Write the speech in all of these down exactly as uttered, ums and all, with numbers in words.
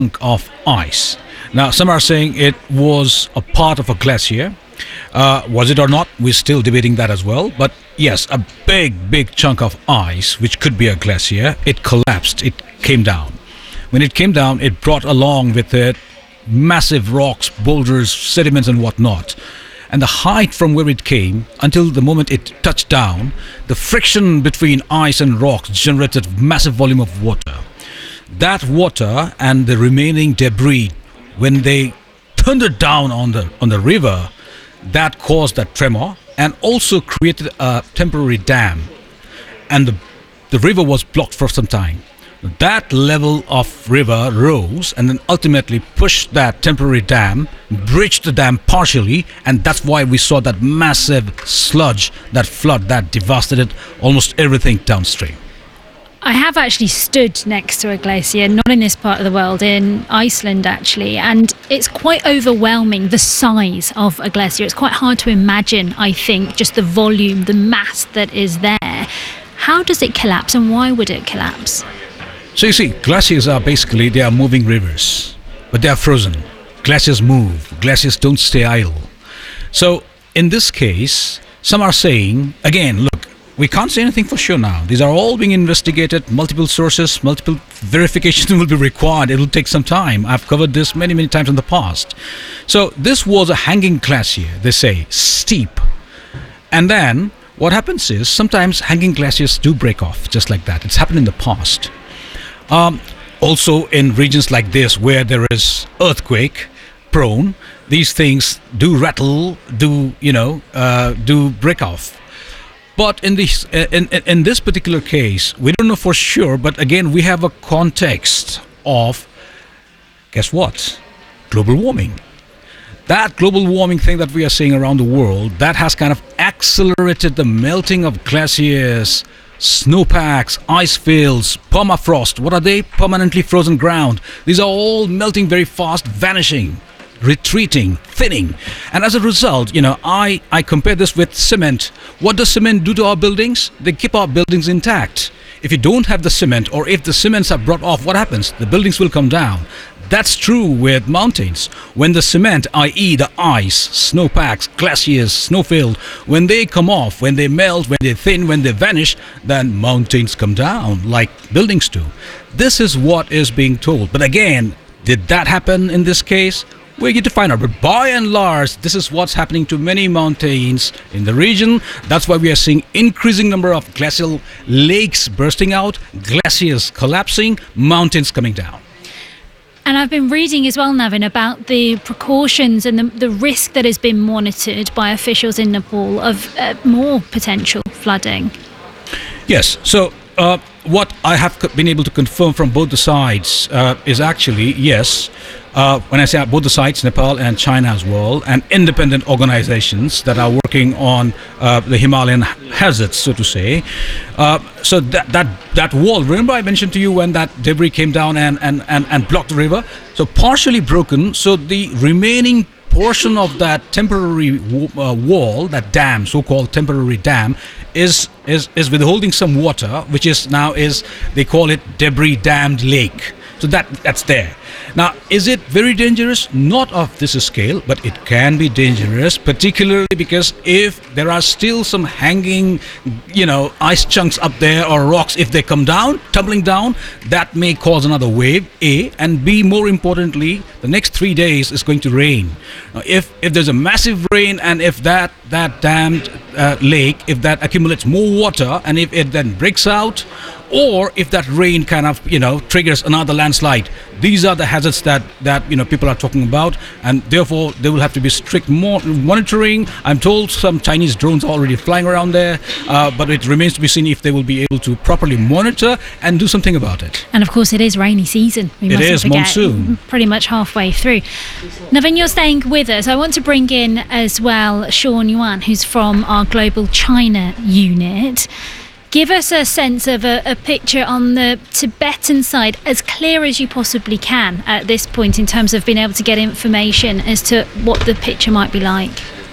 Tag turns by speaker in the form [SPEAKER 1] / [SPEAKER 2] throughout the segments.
[SPEAKER 1] chunk of ice. Now, some are saying it was a part of a glacier. Uh, was it or not? We're still debating that as well. But yes, a big, big chunk of ice, which could be a glacier, it collapsed. It came down. When it came down, it brought along with it massive rocks, boulders, sediments, and whatnot. And the height from where it came until the moment it touched down, the friction between ice and rocks generated massive volume of water. That water and the remaining debris, when they thundered down on the on the river, that caused that tremor and also created a temporary dam. And the, the river was blocked for some time. That level of river rose and then ultimately pushed that temporary dam, breached the dam partially, and that's why we saw that massive sludge, that flood that devastated almost everything downstream.
[SPEAKER 2] I have actually stood next to a glacier, not in this part of the world, in Iceland actually, and it's quite overwhelming, the size of a glacier. It's quite hard to imagine, I think, just the volume, the mass that is there. How does it collapse and why would it collapse?
[SPEAKER 1] So you see, glaciers are basically, they are moving rivers, but they are frozen. Glaciers move, glaciers don't stay idle. So in this case, some are saying, again, look, we can't say anything for sure now. These are all being investigated, multiple sources, multiple verifications will be required. It will take some time. I've covered this many, many times in the past. So this was a hanging glacier, they say, steep. And then what happens is sometimes hanging glaciers do break off, just like that. It's happened in the past. Um, also in regions like this where there is earthquake prone, these things do rattle, do, you know, uh, do break off. But in this, in, in, in this particular case, we don't know for sure, but again, we have a context of, guess what? Global warming. That global warming thing that we are seeing around the world, that has kind of accelerated the melting of glaciers, snowpacks, ice fields, permafrost. What are they? Permanently frozen ground. These are all melting very fast, vanishing, retreating, thinning. And as a result, you know, I, I compare this with cement. What does cement do to our buildings? They keep our buildings intact. If you don't have the cement, or if the cements are brought off, what happens? The buildings will come down. That's true with mountains. When the cement, that is the ice, snowpacks, glaciers, snowfield, when they come off, when they melt, when they thin, when they vanish, then mountains come down like buildings do. This is what is being told. But again, did that happen in this case? We get to find out. But by and large, this is what's happening to many mountains in the region. That's why we are seeing increasing number of glacial lakes bursting out, glaciers collapsing, mountains coming down.
[SPEAKER 2] And I've been reading as well, Navin, about the precautions and the, the risk that has been monitored by officials in Nepal of uh, more potential flooding.
[SPEAKER 1] Yes. So uh, what I have been able to confirm from both the sides uh, is actually, yes, uh, when I say both the sides, Nepal and China as well, and independent organizations that are working on uh, the Himalayan hazards, so to say. Uh, so that, that that wall, remember I mentioned to you when that debris came down and, and, and, and blocked the river? So partially broken, so the remaining portion of that temporary uh, wall, that dam, so-called temporary dam, is, is, is withholding some water, which is now is, they call it debris dammed lake. So that that's there. Now, is it very dangerous? Not of this scale, but it can be dangerous, particularly because if there are still some hanging, you know, ice chunks up there or rocks, if they come down, tumbling down, that may cause another wave, A, and B, more importantly, the next three days is going to rain. Now, if, if there's a massive rain and if that, that dammed uh, lake, if that accumulates more water and if it then breaks out, or if that rain kind of, you know, triggers another landslide. These are the hazards that, that, you know, people are talking about, and therefore there will have to be strict more monitoring. I'm told some Chinese drones are already flying around there, uh, but it remains to be seen if they will be able to properly monitor and do something about it.
[SPEAKER 2] And of course it is rainy season. We
[SPEAKER 1] it is,
[SPEAKER 2] forget,
[SPEAKER 1] monsoon.
[SPEAKER 2] Pretty much halfway through. Navin, you're staying with us. I want to bring in as well Sean Yuan, who's from our Global China unit. Give us a sense of a, a picture on the Tibetan side, as clear as you possibly can at this point, in terms of being able to get information as to what the picture might be like.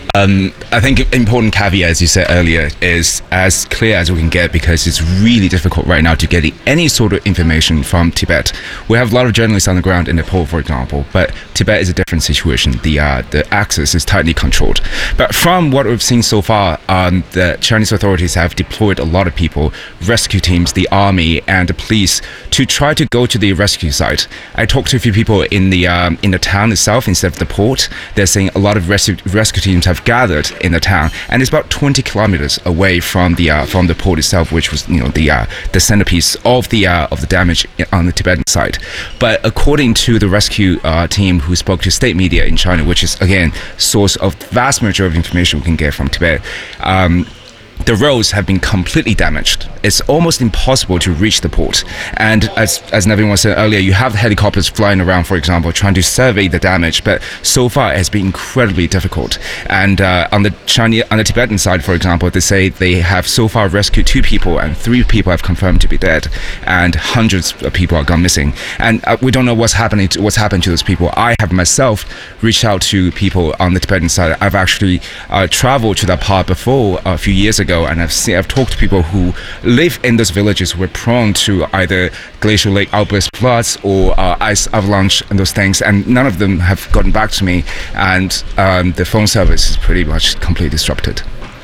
[SPEAKER 3] Um, I think important caveat, as you said earlier, is as clear as we can get, because it's really difficult right now to get any sort of information from Tibet. We have a lot of journalists on the ground in Nepal, for example, but Tibet is a different situation. The uh, the access is tightly controlled. But from what we've seen so far, um, the Chinese authorities have deployed a lot of people, rescue teams, the army, and the police to try to go to the rescue site. I talked to a few people in the um, in the town itself instead of the port. They're saying a lot of rescue rescue teams have gathered in the town, and it's about twenty kilometers away from the uh, from the port itself, which was you know the uh, the centerpiece of the uh, of the damage on the Tibetan side. But according to the rescue uh, team who spoke to state media in China, which is again source of vast majority of information we can get from Tibet, um, the roads have been completely damaged. It's almost impossible to reach the port. And as as Navin was saying earlier, you have helicopters flying around, for example, trying to survey the damage. But so far, it has been incredibly difficult. And uh, on the Chinese, on the Tibetan side, for example, they say they have so far rescued two people, and three people have confirmed to be dead, and hundreds of people are gone missing. And uh, we don't know what's happening. To, what's happened to those people? I have myself reached out to people on the Tibetan side. I've actually uh, traveled to that part before a few years ago. And I've seen, I've talked to people who live in those villages who are prone to either glacial lake outburst floods or uh, ice avalanche and those things, and none of them have gotten back to me. And um, the phone service is pretty much completely disrupted.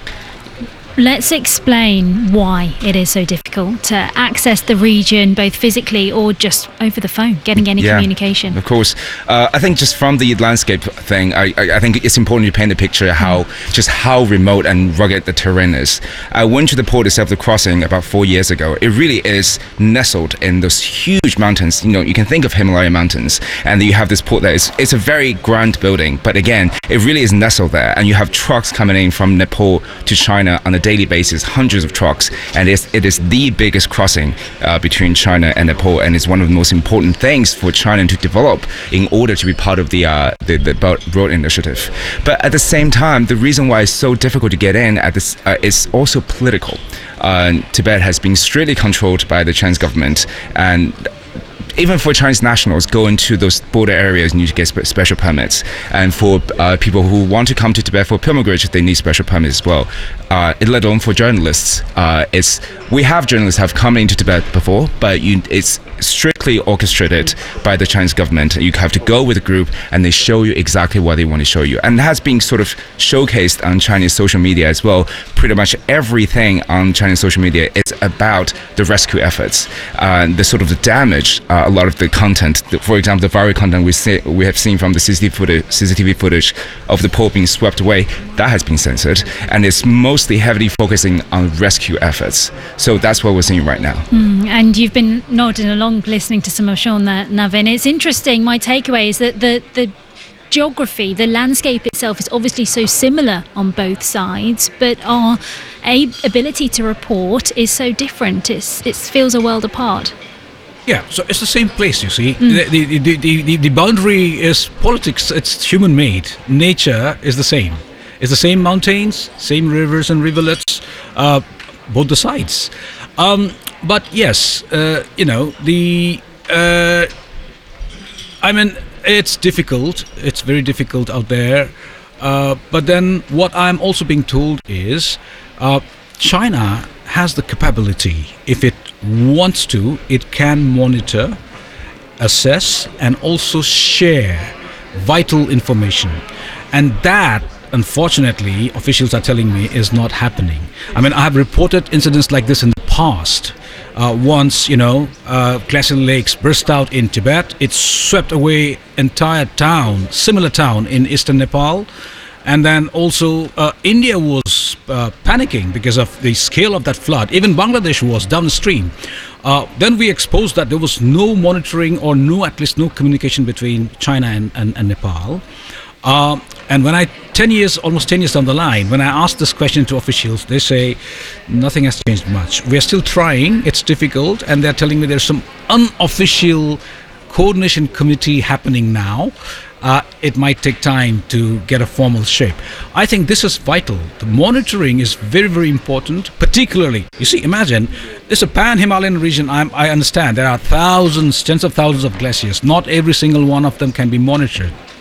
[SPEAKER 2] Let's explain why it is so difficult to access the region, both physically or just over the phone, getting any
[SPEAKER 3] yeah,
[SPEAKER 2] communication.
[SPEAKER 3] Of course. Uh, I think just from the landscape thing, I, I, I think it's important to paint a picture of how mm. just how remote and rugged the terrain is. I went to the port itself, the crossing, about four years ago. It really is nestled in those huge mountains. You know, you can think of Himalaya mountains, and you have this port there. It's, it's a very grand building, but again, it really is nestled there. And you have trucks coming in from Nepal to China on a daily basis, hundreds of trucks, and it's, it is the biggest crossing uh, between China and Nepal, and it's one of the most important things for China to develop in order to be part of the uh, the, the Belt Road Initiative. But at the same time, the reason why it's so difficult to get in at this uh, is also political. Uh, Tibet has been strictly controlled by the Chinese government, and even for Chinese nationals, go into those border areas, you need to get spe- special permits. And for uh, people who want to come to Tibet for pilgrimage, they need special permits as well. Uh, let alone for journalists. Uh, it's we have journalists have come into Tibet before, but you, it's strictly orchestrated by the Chinese government. You have to go with a group, and they show you exactly what they want to show you. And it has been sort of showcased on Chinese social media as well. Pretty much everything on Chinese social media is about the rescue efforts, uh, the sort of the damage. Uh, a lot of the content, the, for example, the viral content we see, we have seen from the C C T V footage, C C T V footage of the port being swept away, that has been censored, and it's mostly heavily focusing on rescue efforts. So that's what we're seeing right now.
[SPEAKER 2] Mm, and you've been nodding along, listening to some of Sean there, Navin. It's interesting. My takeaway is that the the geography, the landscape itself is obviously so similar on both sides, but our a- ability to report is so different. It's, it feels a world apart.
[SPEAKER 1] Yeah, so it's the same place, you see. Mm. The, the, the, the, the boundary is politics, it's human-made. Nature is the same. It's the same mountains, same rivers and rivulets, uh, both the sides. Um, but yes, uh, you know, the... Uh, I mean, it's difficult. It's very difficult out there. Uh, but then what I'm also being told is uh, China has the capability, if it wants to, it can monitor, assess, and also share vital information. And that, unfortunately, officials are telling me is not happening. I mean, I have reported incidents like this in the past. Uh, once, you know, uh, glacial lakes burst out in Tibet. It swept away entire town, similar town in eastern Nepal. And then also uh, India was uh, panicking because of the scale of that flood. Even Bangladesh was downstream. Uh, then we exposed that there was no monitoring or no, at least no communication between China and, and, and Nepal. Uh, and when I, ten years, almost ten years down the line, when I asked this question to officials, they say nothing has changed much. We're still trying, it's difficult, and they're telling me there's some unofficial coordination committee happening now. Uh, it might take time to get a formal shape. I think this is vital. The monitoring is very, very important, particularly, you see, imagine, it's a pan-Himalayan region. I'm, I understand there are thousands, tens of thousands of glaciers. Not every single one of them can be monitored.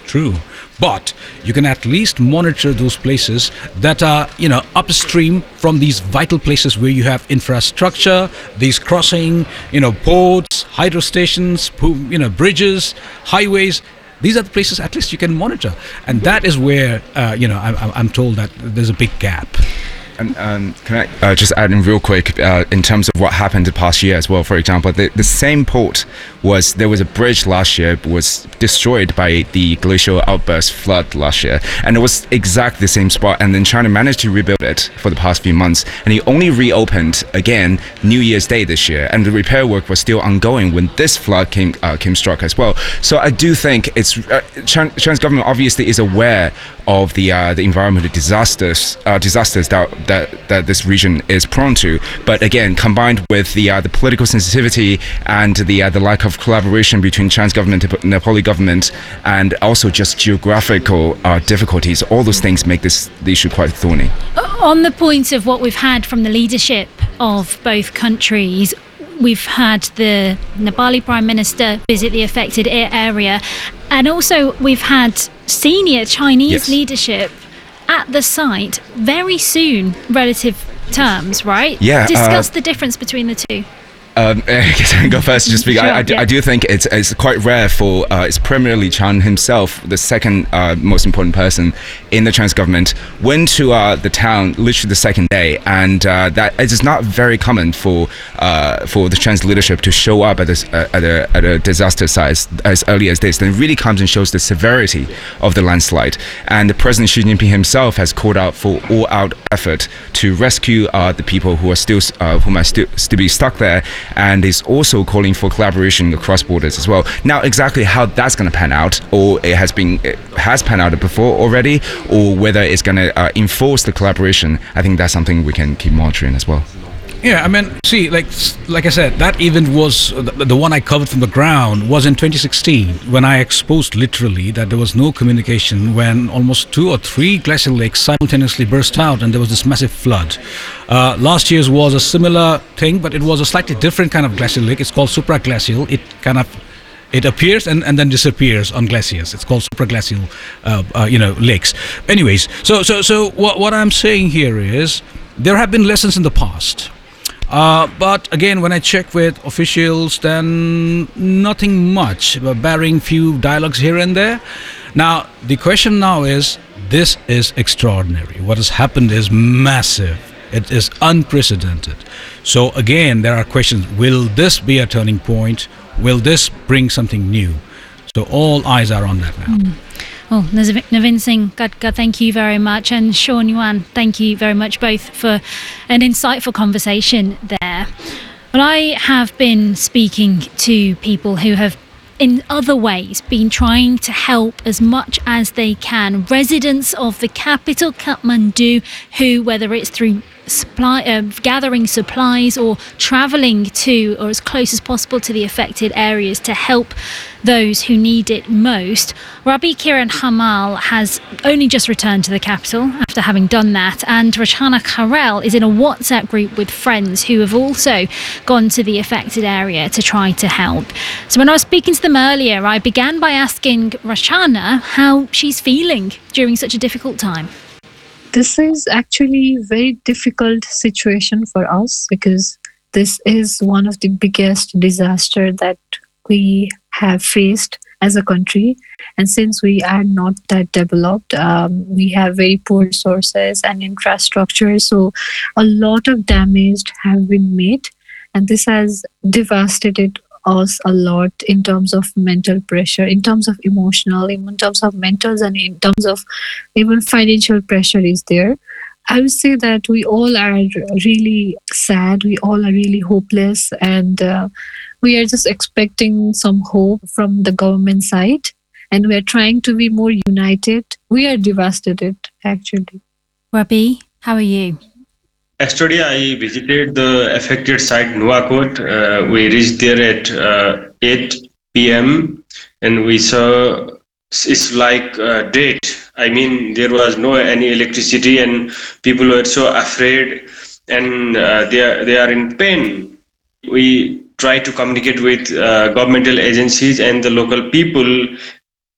[SPEAKER 1] True. But you can at least monitor those places that are, you know, upstream from these vital places where you have infrastructure, these crossing, you know, ports, hydro stations, po- you know, bridges, highways. These are the places at least you can monitor. And that is where, uh, you know, I, I- I'm told that there's a big gap.
[SPEAKER 3] And um, can I uh, just add in real quick uh, in terms of what happened the past year as well? For example, the, the same port was there was a bridge last year was destroyed by the glacial outburst flood last year, and it was exactly the same spot. And then China managed to rebuild it for the past few months, and it only reopened again New Year's Day this year, and the repair work was still ongoing when this flood came uh, came struck as well. So I do think it's uh, China, China's government obviously is aware of the uh, the environmental disasters uh, disasters that, that that this region is prone to. But again, combined with the uh, the political sensitivity and the uh, the lack of collaboration between China's government and Nepali government, and also just geographical uh, difficulties, all those things make this the issue quite thorny.
[SPEAKER 2] On the point of what we've had from the leadership of both countries, we've had the Nepali Prime Minister visit the affected a- area, and also we've had senior Chinese
[SPEAKER 3] Yes.
[SPEAKER 2] leadership at the site very soon, relative terms, right?
[SPEAKER 3] Yeah,
[SPEAKER 2] Discuss
[SPEAKER 3] uh,
[SPEAKER 2] the difference between the two.
[SPEAKER 3] Um, I guess I can go first just because
[SPEAKER 2] Sure,
[SPEAKER 3] I, I, do,
[SPEAKER 2] yeah.
[SPEAKER 3] I do think it's, it's quite rare for uh, it's Premier Li Qiang himself, the second uh, most important person in the Chinese government, went to uh, the town literally the second day, and uh, that it is not very common for uh, for the Chinese leadership to show up at a, at a, at a disaster site as early as this. Then it really comes and shows the severity of the landslide. And the President Xi Jinping himself has called out for all-out effort to rescue uh, the people who are still uh, who might still, still be stuck there, and is also calling for collaboration across borders as well. Now, exactly how that's going to pan out, or it has been it has panned out before already, or whether it's going to uh, enforce the collaboration, I think that's something we can keep monitoring as well.
[SPEAKER 1] Yeah, I mean, see, like like I said, that event was the, the one I covered from the ground was in twenty sixteen, when I exposed literally that there was no communication when almost two or three glacial lakes simultaneously burst out and there was this massive flood. Uh, last year's was a similar thing, but it was a slightly different kind of glacial lake. It's called supraglacial. It kind of it appears and, and then disappears on glaciers. It's called supraglacial, uh, uh, you know, lakes. Anyways, so so so what what I'm saying here is there have been lessons in the past. Uh, but again, when I check with officials, then nothing much, barring few dialogues here and there. Now, the question now is, this is extraordinary. What has happened is massive. It is unprecedented. So again, there are questions. Will this be a turning point? Will this bring something new? So all eyes are on that now.
[SPEAKER 2] Mm. Well, Navin Singh Gadkar, thank you very much, and Sean Yuan, thank you very much both for an insightful conversation there. But I have been speaking to people who have in other ways been trying to help as much as they can. Residents of the capital, Kathmandu, who, whether it's through supply, uh, gathering supplies or travelling to or as close as possible to the affected areas to help those who need it most. Rabi Kiran Hamal has only just returned to the capital after having done that, and Rachana Karel is in a WhatsApp group with friends who have also gone to the affected area to try to help. So when I was speaking to them earlier, I began by asking Rachana how she's feeling during such a difficult time.
[SPEAKER 4] This is actually a very difficult situation for us because this is one of the biggest disasters that we have faced as a country. And since we are not that developed, um, we have very poor resources and infrastructure. So a lot of damage have been made. And this has devastated us a lot in terms of mental pressure, in terms of emotional, in terms of mental, and in terms of even financial pressure is there. I would say that we all are really sad. We all are really hopeless, and uh, we are just expecting some hope from the government side, and we are trying to be more united. We are devastated, actually.
[SPEAKER 2] Rabi, how are you?
[SPEAKER 5] Yesterday, I visited the affected site, Nuwakot. Uh, we reached there at uh, eight p.m. and we saw it's like uh, dead. I mean, there was no any electricity, and people were so afraid, and uh, they are they are in pain. We try to communicate with uh, governmental agencies and the local people.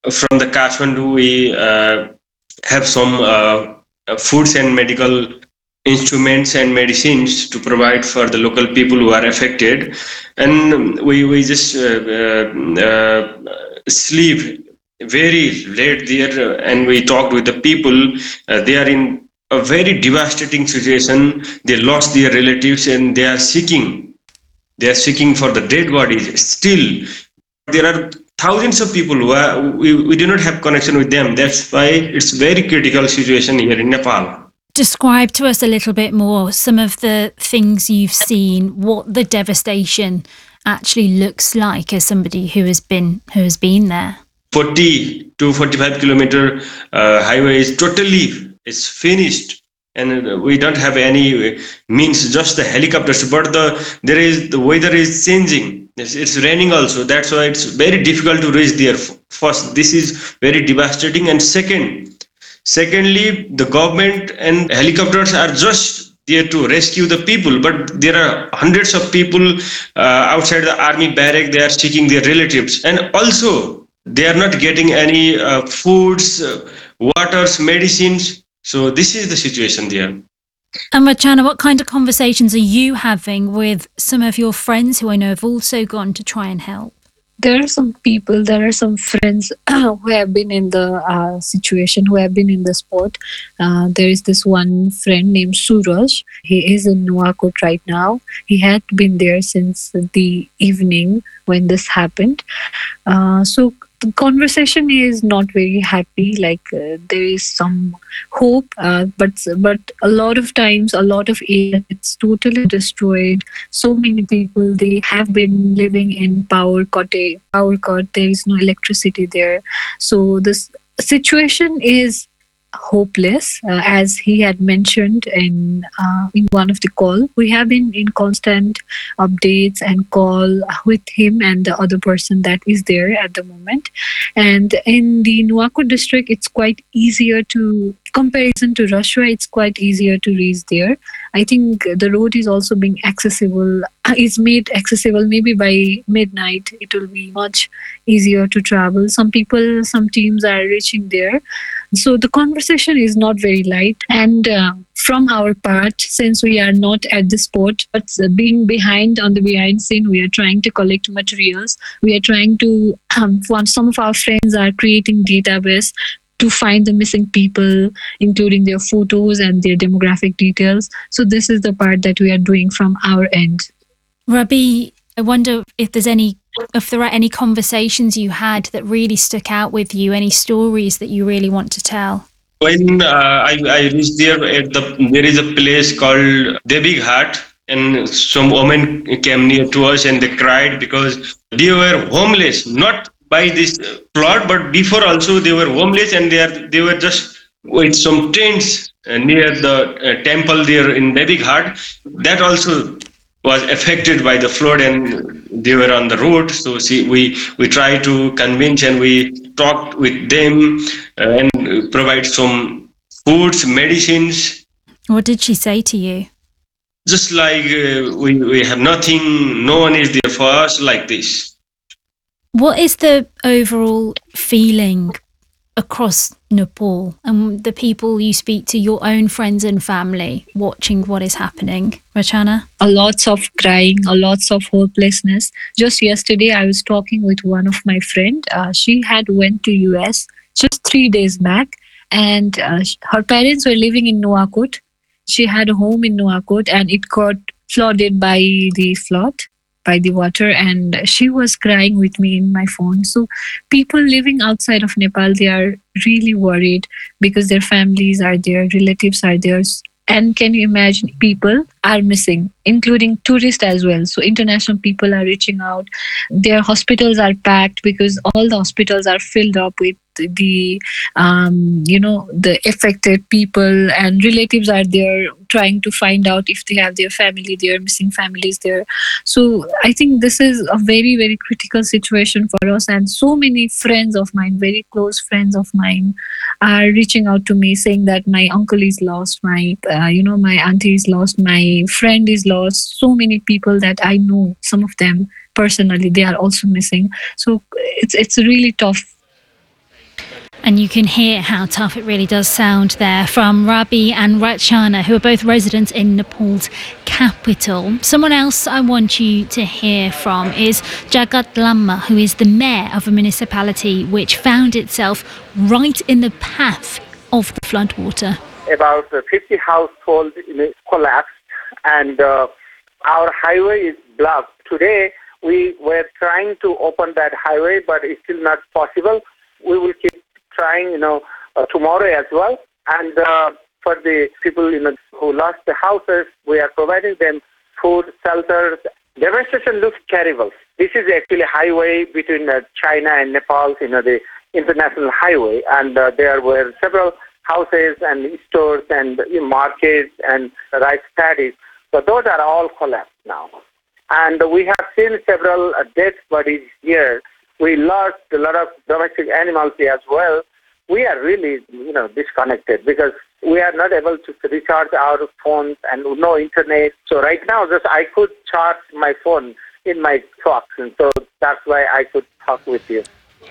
[SPEAKER 5] from the Kathmandu, we uh, have some uh, foods and medical instruments and medicines to provide for the local people who are affected, and we we just uh, uh, uh, sleep very late there, and we talked with the people. Uh, they are in a very devastating situation. They lost their relatives, and they are seeking. They are seeking for the dead bodies. Still, there are thousands of people who are, we, we do not have connection with them. That's why it's very critical situation here in Nepal.
[SPEAKER 2] Describe to us a little bit more some of the things you've seen, what the devastation actually looks like as somebody who has been who has been there.
[SPEAKER 5] forty to forty-five kilometer uh, highway is totally it's finished, and we don't have any means, just the helicopters. But the there is the weather is changing. It's, it's raining also. That's why it's very difficult to reach there. First, this is very devastating, and second. Secondly, the government and helicopters are just there to rescue the people, but there are hundreds of people uh, outside the army barrack. They are seeking their relatives, and also they are not getting any uh, foods, uh, waters, medicines. So this is the situation there.
[SPEAKER 2] And Rachana, what kind of conversations are you having with some of your friends who I know have also gone to try and help?
[SPEAKER 4] There are some people, there are some friends who have been in the uh, situation, who have been in the sport. Uh, there is this one friend named Suraj. He is in Nuwakot right now. He had been there since the evening when this happened. Uh, so the conversation is not very happy. Like uh, there is some hope, uh, but but a lot of times, a lot of area it's totally destroyed. So many people, they have been living in power cut. Power cut. There is no electricity there. So this situation is hopeless, uh, as he had mentioned in uh, in one of the call. We have been in constant updates and call with him and the other person that is there at the moment. And in the Nuwakot district, it's quite easier to comparison to Russia. It's quite easier to reach there. I think the road is also being accessible. Is made accessible. Maybe by midnight, it will be much easier to travel. Some people, some teams are reaching there. So the conversation is not very light. And uh, from our part, since we are not at the spot, but being behind on the behind scene, we are trying to collect materials. We are trying to, um, some of our friends are creating database to find the missing people, including their photos and their demographic details. So this is the part that we are doing from our end.
[SPEAKER 2] Rabi, I wonder if there's any if there are any conversations you had that really stuck out with you, any stories that you really want to tell.
[SPEAKER 5] When uh, I, I reached there, at the there is a place called Devi Ghat, and some women came near to us and they cried because they were homeless, not by this plot, but before also they were homeless, and they are they were just with some tents near the uh, temple there in Devi Ghat. That also was affected by the flood, and they were on the road. So see, we we tried to convince, and we talked with them uh, and provide some foods, medicines.
[SPEAKER 2] What did she say to you?
[SPEAKER 5] Just like uh, we we have nothing, no one is there for us, like this.
[SPEAKER 2] What is the overall feeling across Nepal and the people you speak to, your own friends and family, watching what is happening? Rachana?
[SPEAKER 4] A lots of crying, a lots of hopelessness. Just yesterday, I was talking with one of my friend. Uh, she had went to U S just three days back, and uh, her parents were living in Nuwakot. She had a home in Nuwakot, and it got flooded by the flood. by the water, and she was crying with me in my phone. So people living outside of Nepal, they are really worried because their families are there, relatives are there. And can you imagine, people are missing, including tourists as well. So international people are reaching out. Their hospitals are packed because all the hospitals are filled up with the, um, you know, the affected people, and relatives are there trying to find out if they have their family there, missing families there. So I think this is a very, very critical situation for us. And so many friends of mine, very close friends of mine, are reaching out to me saying that my uncle is lost, my, uh, you know, my auntie is lost, my friend is lost. So many people that I know, some of them personally, they are also missing. So it's it's really tough.
[SPEAKER 2] And you can hear how tough it really does sound there from Rabi and Rachana, who are both residents in Nepal's capital. Someone else I want you to hear from is Jagat Lamma, who is the mayor of a municipality which found itself right in the path of the floodwater.
[SPEAKER 6] About fifty households collapsed, and uh, our highway is blocked. Today, we were trying to open that highway, but it's still not possible. We will keep trying, you know, uh, tomorrow as well. And uh, for the people, you know, who lost the houses, we are providing them food, shelters. Devastation looks terrible. This is actually a highway between uh, China and Nepal, you know, the international highway. And uh, there were several houses and stores and you know, markets and rice paddies. So those are all collapsed now. And we have seen several uh, dead bodies here. We lost a lot of domestic animals here as well. We are really, you know, disconnected because we are not able to recharge our phones and no internet. So right now, just I could charge my phone in my truck, and so that's why I could talk with you.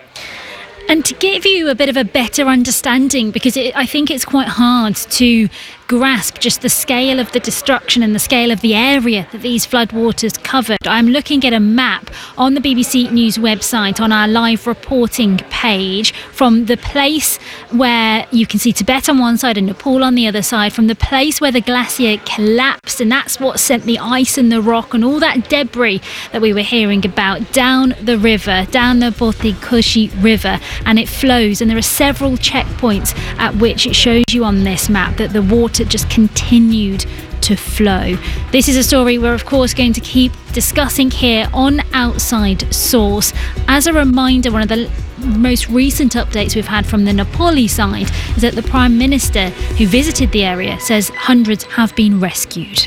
[SPEAKER 2] And to give you a bit of a better understanding, because it, I think it's quite hard to grasp just the scale of the destruction and the scale of the area that these floodwaters covered. I'm looking at a map on the B B C News website on our live reporting page from the place where you can see Tibet on one side and Nepal on the other side, from the place where the glacier collapsed, and that's what sent the ice and the rock and all that debris that we were hearing about down the river, down the Bothikushi River, and it flows, and there are several checkpoints at which it shows you on this map that the water just continued to flow. This is a story we're of course going to keep discussing here on Outside Source. As a reminder, one of the most recent updates we've had from the Nepali side is that the Prime Minister who visited the area says hundreds have been rescued.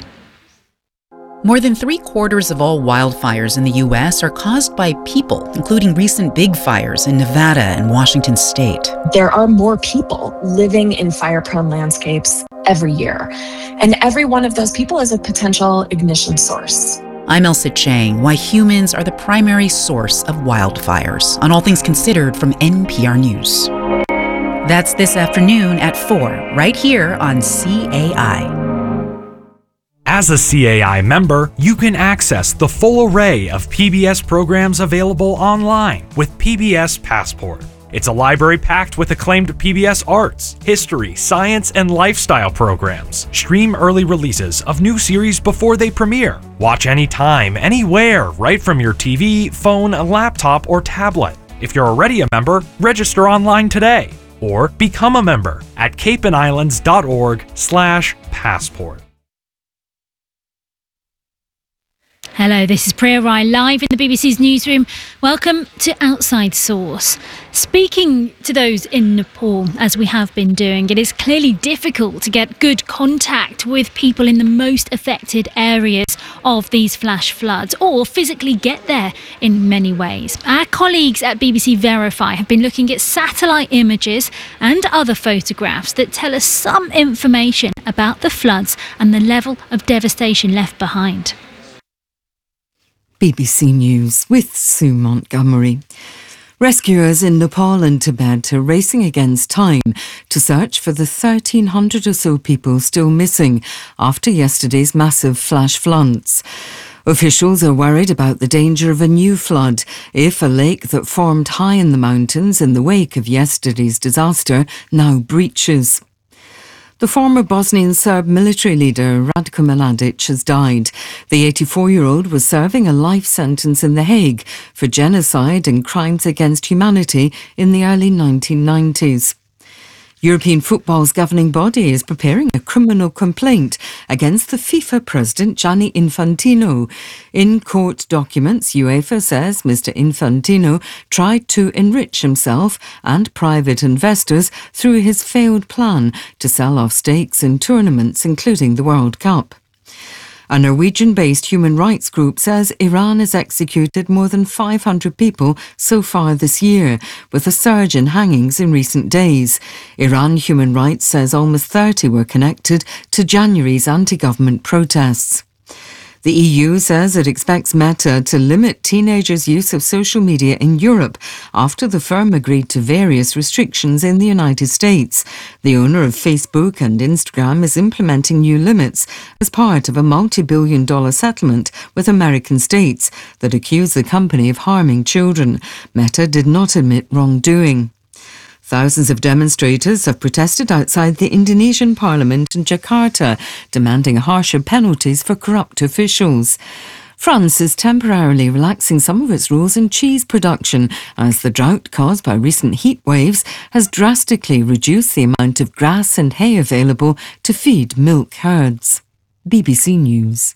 [SPEAKER 7] More than three quarters of all wildfires in the U S are caused by people, including recent big fires in Nevada and Washington state.
[SPEAKER 8] There are more people living in fire-prone landscapes every year, and every one of those people is a potential ignition source.
[SPEAKER 7] I'm Elsa Chang, why humans are the primary source of wildfires, on All Things Considered from N P R News. That's this afternoon at four, right here on C A I.
[SPEAKER 9] As a C A I member, you can access the full array of P B S programs available online with P B S Passport. It's a library packed with acclaimed P B S arts, history, science, and lifestyle programs. Stream early releases of new series before they premiere. Watch anytime, anywhere, right from your T V, phone, laptop, or tablet. If you're already a member, register online today or become a member at capeandislands.org slash passport.
[SPEAKER 2] Hello, this is Priya Rai live in the B B C's newsroom. Welcome to Outside Source. Speaking to those in Nepal, as we have been doing, it is clearly difficult to get good contact with people in the most affected areas of these flash floods, or physically get there in many ways. Our colleagues at B B C Verify have been looking at satellite images and other photographs that tell us some information about the floods and the level of devastation left behind.
[SPEAKER 10] B B C News with Sue Montgomery. Rescuers in Nepal and Tibet are racing against time to search for the thirteen hundred or so people still missing after yesterday's massive flash floods. Officials are worried about the danger of a new flood if a lake that formed high in the mountains in the wake of yesterday's disaster now breaches. The former Bosnian Serb military leader Ratko Mladic has died. The eighty-four-year-old was serving a life sentence in The Hague for genocide and crimes against humanity in the early nineteen nineties. European football's governing body is preparing a criminal complaint against the FIFA president Gianni Infantino. In court documents, UEFA says Mister Infantino tried to enrich himself and private investors through his failed plan to sell off stakes in tournaments, including the World Cup. A Norwegian-based human rights group says Iran has executed more than five hundred people so far this year, with a surge in hangings in recent days. Iran Human Rights says almost thirty were connected to January's anti-government protests. The E U says it expects Meta to limit teenagers' use of social media in Europe after the firm agreed to various restrictions in the United States. The owner of Facebook and Instagram is implementing new limits as part of a multi-billion dollar settlement with American states that accuse the company of harming children. Meta did not admit wrongdoing. Thousands of demonstrators have protested outside the Indonesian parliament in Jakarta, demanding harsher penalties for corrupt officials. France is temporarily relaxing some of its rules in cheese production as the drought caused by recent heat waves has drastically reduced the amount of grass and hay available to feed milk herds. B B C News.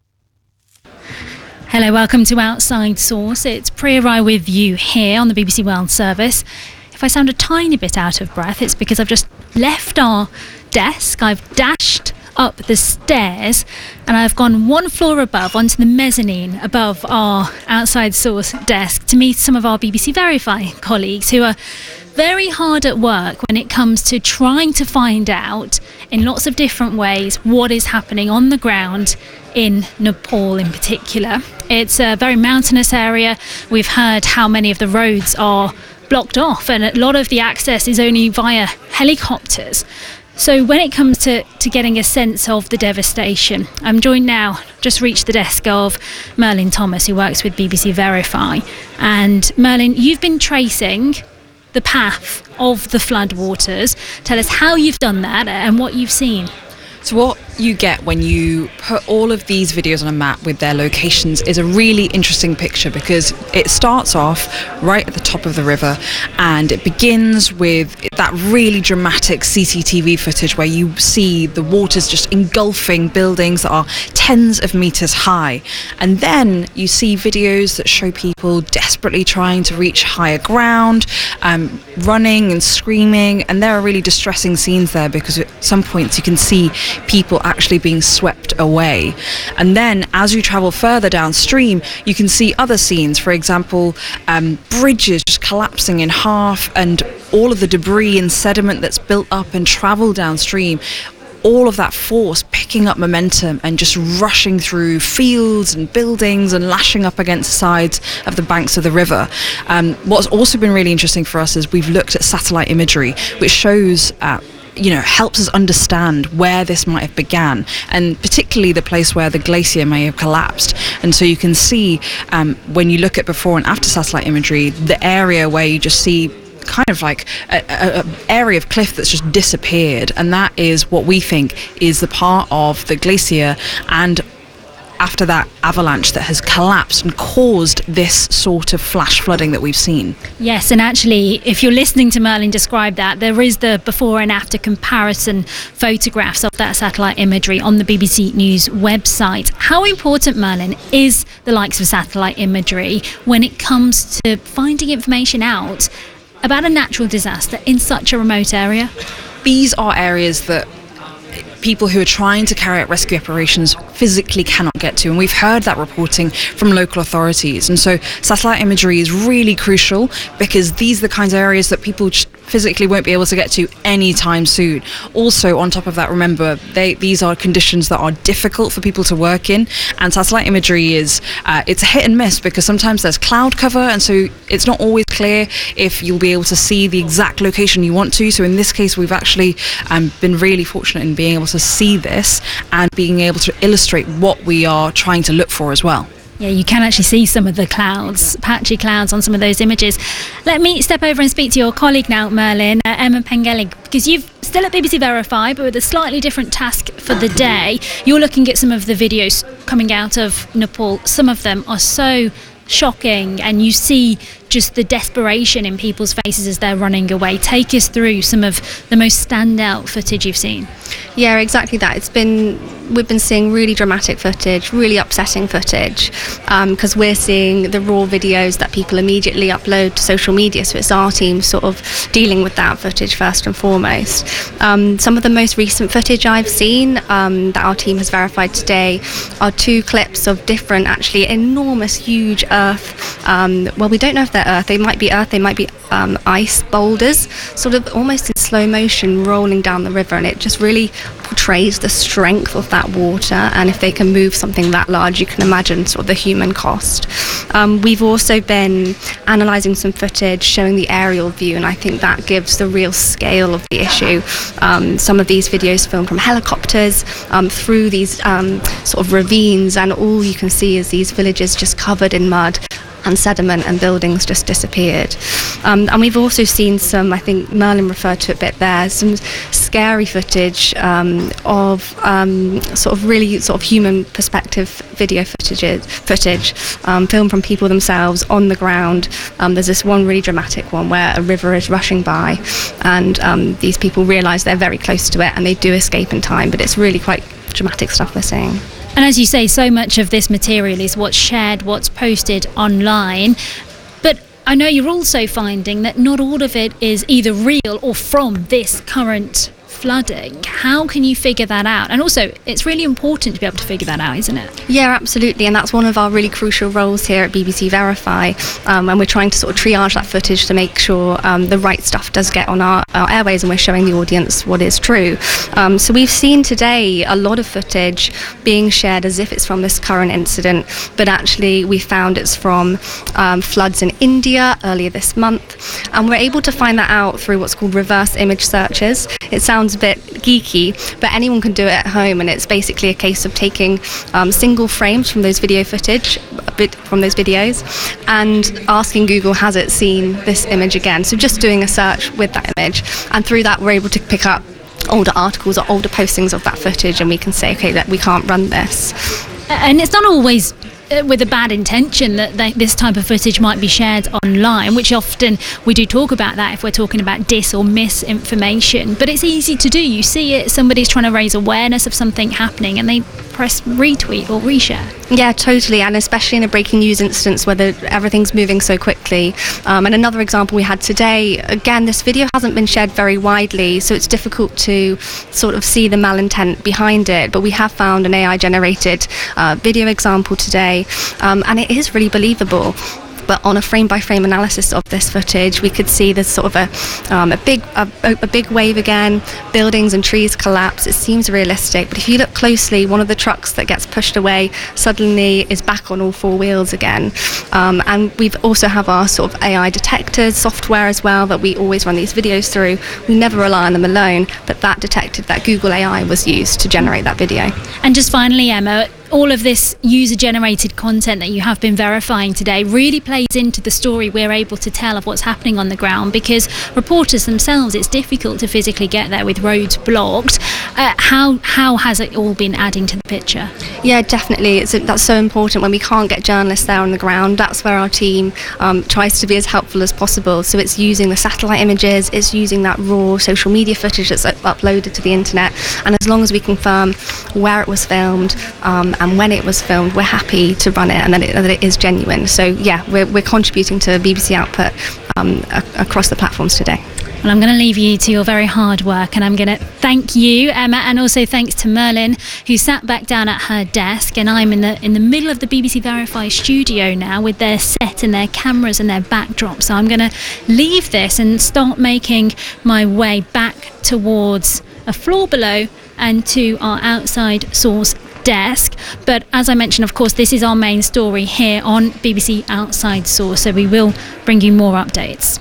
[SPEAKER 2] Hello, welcome to Outside Source. It's Priya Rai with you here on the B B C World Service. If I sound a tiny bit out of breath, it's because I've just left our desk. I've dashed up the stairs and I've gone one floor above onto the mezzanine above our Outside Source desk to meet some of our B B C Verify colleagues who are very hard at work when it comes to trying to find out in lots of different ways what is happening on the ground in Nepal in particular. It's a very mountainous area. We've heard how many of the roads are blocked off and a lot of the access is only via helicopters. So when it comes to, to getting a sense of the devastation, I'm joined now, just reached the desk of Merlin Thomas, who works with B B C Verify. And Merlin, you've been tracing the path of the floodwaters. Tell us how you've done that and what you've seen.
[SPEAKER 11] So what you get when you put all of these videos on a map with their locations is a really interesting picture, because it starts off right at the top of the river and it begins with that really dramatic C C T V footage where you see the waters just engulfing buildings that are tens of meters high, and then you see videos that show people desperately trying to reach higher ground, um, running and screaming, and there are really distressing scenes there because at some points you can see people actually being swept away. And then as you travel further downstream, you can see other scenes, for example, um, bridges just collapsing in half and all of the debris and sediment that's built up and traveled downstream, all of that force picking up momentum and just rushing through fields and buildings and lashing up against the sides of the banks of the river. Um, what's also been really interesting for us is we've looked at satellite imagery, which shows uh, you know, helps us understand where this might have began, and particularly the place where the glacier may have collapsed. And so you can see um, when you look at before and after satellite imagery, the area where you just see kind of like an area of cliff that's just disappeared, and that is what we think is the part of the glacier and after that avalanche that has collapsed and caused this sort of flash flooding that we've seen.
[SPEAKER 2] Yes, and actually, if you're listening to Merlin describe that, there is the before and after comparison photographs of that satellite imagery on the B B C News website. How important, Merlin, is the likes of satellite imagery when it comes to finding information out about a natural disaster in such a remote area?
[SPEAKER 11] These are areas that people who are trying to carry out rescue operations physically cannot get to, and we've heard that reporting from local authorities. And so satellite imagery is really crucial because these are the kinds of areas that people physically won't be able to get to anytime soon. Also, on top of that, remember, they, these are conditions that are difficult for people to work in, and satellite imagery is uh, it's a hit and miss because sometimes there's cloud cover, and so it's not always clear if you'll be able to see the exact location you want to. So in this case, we've actually um, been really fortunate in being able to see this and being able to illustrate what we are trying to look for as well.
[SPEAKER 2] Yeah, you can actually see some of the clouds, patchy clouds on some of those images. Let me step over and speak to your colleague now, Merlin, uh, Emma Pengelly, because you've still at B B C Verify, but with a slightly different task for the day. You're looking at some of the videos coming out of Nepal. Some of them are so shocking, and you see just the desperation in people's faces as they're running away. Take us through some of the most standout footage you've seen.
[SPEAKER 12] Yeah, exactly that. It's been we've been seeing really dramatic footage, really upsetting footage, because um, we're seeing the raw videos that people immediately upload to social media. So it's our team sort of dealing with that footage first and foremost. Um, some of the most recent footage I've seen um, that our team has verified today are two clips of different, actually enormous, huge earth. Um, well, we don't know if they're their earth. They might be earth, they might be um, ice boulders, sort of almost in slow motion rolling down the river, and it just really portrays the strength of that water. And if they can move something that large, you can imagine sort of the human cost. Um, we've also been analysing some footage showing the aerial view, and I think that gives the real scale of the issue. Um, some of these videos filmed from helicopters um, through these um, sort of ravines, and all you can see is these villages just covered in mud and sediment, and buildings just disappeared. Um, and we've also seen some, I think Merlin referred to it a bit there, some scary footage um, of um, sort of really sort of human perspective video footage, footage um, filmed from people themselves on the ground. Um, there's this one really dramatic one where a river is rushing by, and um, these people realise they're very close to it, and they do escape in time, but it's really quite dramatic stuff we're seeing.
[SPEAKER 2] And as you say, so much of this material is what's shared, what's posted online. But I know you're also finding that not all of it is either real or from this current flooding. How can you figure that out? And also, it's really important to be able to figure that out, isn't it?
[SPEAKER 12] Yeah, absolutely. And that's one of our really crucial roles here at B B C Verify. Um, and we're trying to sort of triage that footage to make sure um, the right stuff does get on our, our airways, and we're showing the audience what is true. Um, so we've seen today a lot of footage being shared as if it's from this current incident, but actually we found it's from um, floods in India earlier this month. And we're able to find that out through what's called reverse image searches. It sounds a bit geeky, but anyone can do it at home, and it's basically a case of taking um, single frames from those video footage, a bit from those videos, and asking Google, has it seen this image again? So just doing a search with that image, and through that we're able to pick up older articles or older postings of that footage, and we can say, okay, that we can't run this.
[SPEAKER 2] And it's not always with a bad intention that they, this type of footage might be shared online, which often we do talk about that if we're talking about dis or misinformation, but it's easy to do. You see it, somebody's trying to raise awareness of something happening, and they press retweet or reshare.
[SPEAKER 12] Yeah, totally, and especially in a breaking news instance where the, everything's moving so quickly. Um, and another example we had today, again, this video hasn't been shared very widely, so it's difficult to sort of see the malintent behind it, but we have found an A I generated uh, video example today, um, and it is really believable. But on a frame-by-frame analysis of this footage, we could see there's sort of a, um, a big a, a big wave again, buildings and trees collapse. It seems realistic, but if you look closely, one of the trucks that gets pushed away suddenly is back on all four wheels again. Um, and we've also have our sort of A I detectors software as well that we always run these videos through. We never rely on them alone, but that detected that Google A I was used to generate that video.
[SPEAKER 2] And just finally, Emma, all of this user-generated content that you have been verifying today really plays into the story we're able to tell of what's happening on the ground, because reporters themselves, it's difficult to physically get there with roads blocked. Uh, how how has it all been adding to the picture?
[SPEAKER 12] Yeah, definitely. It's, that's so important when we can't get journalists there on the ground. That's where our team um, tries to be as helpful as possible. So it's using the satellite images, it's using that raw social media footage that's uploaded to the internet, and as long as we confirm where it was filmed um, and when it was filmed, we're happy to run it, and that it, that it is genuine. So yeah, we're, we're contributing to B B C output um, a- across the platforms today.
[SPEAKER 2] Well, I'm going to leave you to your very hard work, and I'm going to thank you, Emma, and also thanks to Merlin, who sat back down at her desk, and I'm in the in the middle of the B B C Verify studio now with their set and their cameras and their backdrop. So I'm going to leave this and start making my way back towards a floor below and to our outside source desk. But as I mentioned, of course, this is our main story here on B B C Outside Source, so we will bring you more updates.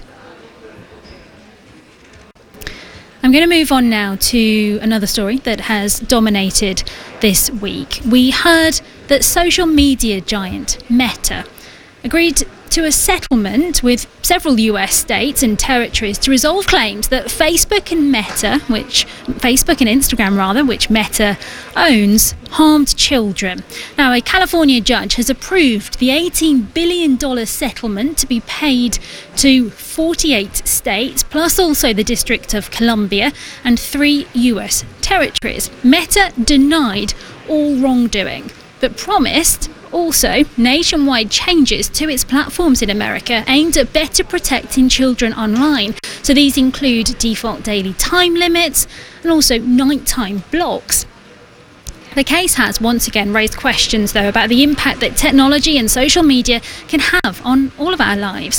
[SPEAKER 2] I'm going to move on now to another story that has dominated this week. We heard that social media giant Meta agreed to a settlement with several U S states and territories to resolve claims that Facebook and Meta, which Facebook and Instagram rather, which Meta owns, harmed children. Now, a California judge has approved the eighteen billion dollars settlement to be paid to forty-eight states, plus also the District of Columbia and three U S territories. Meta denied all wrongdoing, but promised also nationwide changes to its platforms in America aimed at better protecting children online. So these include default daily time limits and also nighttime blocks. The case has once again raised questions, though, about the impact that technology and social media can have on all of our lives.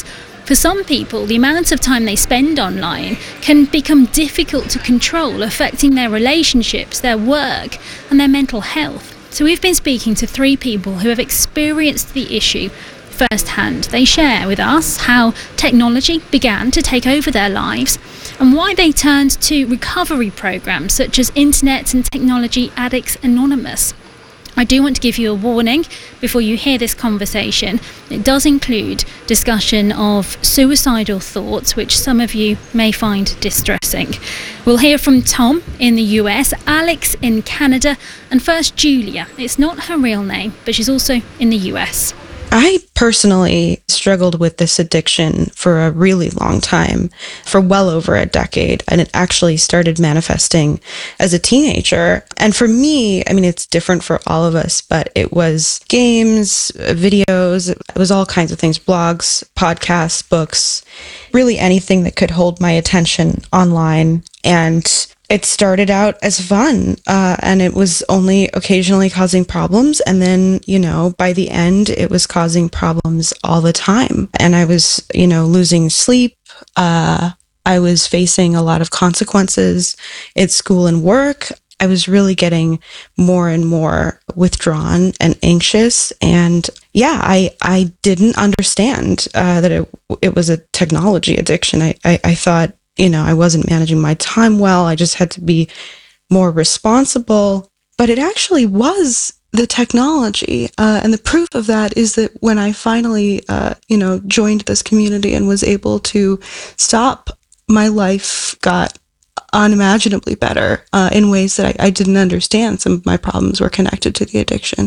[SPEAKER 2] For some people, the amount of time they spend online can become difficult to control, affecting their relationships, their work, and their mental health. So we've been speaking to three people who have experienced the issue firsthand. They share with us how technology began to take over their lives and why they turned to recovery programs such as Internet and Technology Addicts Anonymous. I do want to give you a warning before you hear this conversation. It does include discussion of suicidal thoughts, which some of you may find distressing. We'll hear from Tom in the U S, Alex in Canada, and first Julia. It's not her real name, but she's also in the U S.
[SPEAKER 13] I personally struggled with this addiction for a really long time, for well over a decade, and it actually started manifesting as a teenager. And for me, I mean, it's different for all of us, but it was games, videos, it was all kinds of things, blogs, podcasts, books, really anything that could hold my attention online. And it started out as fun, uh, and it was only occasionally causing problems. And then, you know, by the end, it was causing problems all the time. And I was, you know, losing sleep. Uh, I was facing a lot of consequences at school and work. I was really getting more and more withdrawn and anxious. And yeah, I, I didn't understand uh, that it, it was a technology addiction. I, I, I thought, you know, I wasn't managing my time well. I just had to be more responsible. But it actually was the technology. Uh, and the proof of that is that when I finally, uh, you know, joined this community and was able to stop, my life got unimaginably better uh, in ways that I, I didn't understand. Some of my problems were connected to the addiction.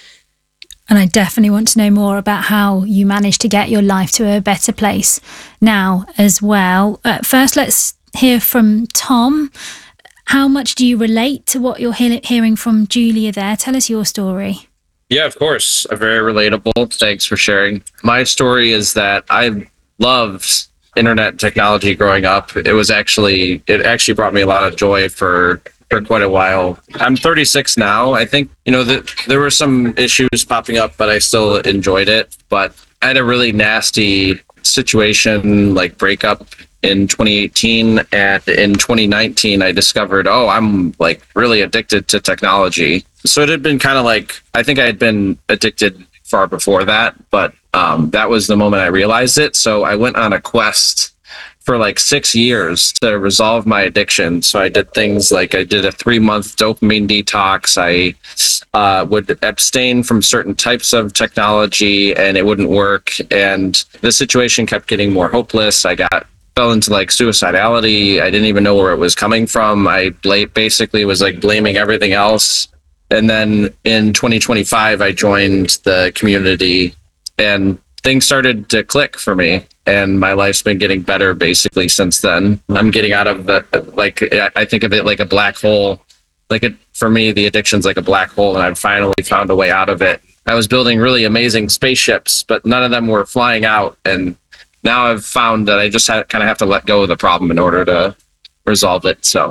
[SPEAKER 2] And I definitely want to know more about how you managed to get your life to a better place now as well. Uh, first, let's hear from Tom. How much do you relate to what you're he- hearing from Julia there? Tell us your story.
[SPEAKER 14] Yeah, of course. Very relatable. Thanks for sharing. My story is that I loved internet technology growing up. It was actually, it actually brought me a lot of joy for for quite a while. I'm thirty-six now. I think, you know, that there were some issues popping up, but I still enjoyed it. But I had a really nasty situation, like breakup in twenty eighteen. And in twenty nineteen, I discovered, oh, I'm like really addicted to technology. So it had been kind of like, I think I had been addicted far before that, but um, that was the moment I realized it. So I went on a quest for like six years to resolve my addiction. So I did things like I did a three month dopamine detox. I uh, would abstain from certain types of technology and it wouldn't work. And the situation kept getting more hopeless. I got fell into like suicidality. I didn't even know where it was coming from. I bla- basically was like blaming everything else. And then in twenty twenty-five, I joined the community and things started to click for me. And my life's been getting better basically since then. I'm getting out of the, like, I think of it like a black hole. Like it, for me, the addiction's like a black hole and I've finally found a way out of it. I was building really amazing spaceships, but none of them were flying out. And now I've found that I just ha- kind of have to let go of the problem in order to resolve it. So,